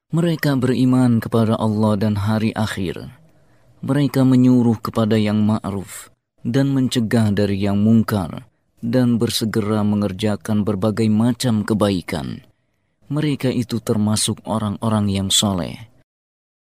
Mereka beriman kepada Allah dan hari akhir. Mereka menyuruh kepada yang ma'ruf dan mencegah dari yang mungkar dan bersegera mengerjakan berbagai macam kebaikan. Mereka itu termasuk orang-orang yang soleh.